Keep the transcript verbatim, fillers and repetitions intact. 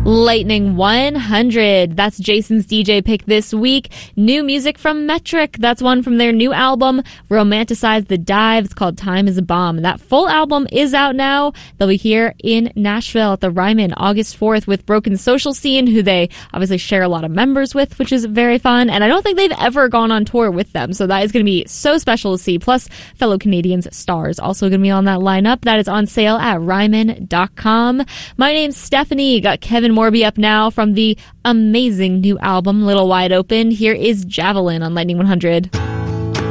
Lightning one hundred. That's Jason's D J pick this week. New music from Metric. That's one from their new album, Romanticize the Dive. It's called Time is a Bomb. That full album is out now. They'll be here in Nashville at the Ryman August fourth with Broken Social Scene, who they obviously share a lot of members with, which is very fun. And I don't think they've ever gone on tour with them, so that is going to be so special to see. Plus, fellow Canadians Stars also going to be on that lineup. That is on sale at ryman dot com. My name's Stephanie. Got Kevin Morby up now from the amazing new album, Little Wide Open. Here is Javelin on Lightning one hundred.